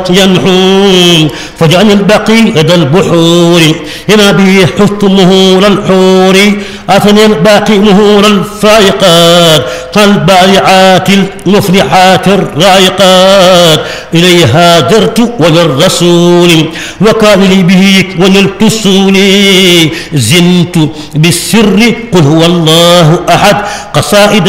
ينحون فجعل البقي لدى البحور لما به حفت مهور الحور أثني الباقي مهور الفائقات كالبارعات المفلحات الرائقات إليها درت وللرسول وكان لي به ونلت السولي زنت بالسر قل هو الله أحد قصائد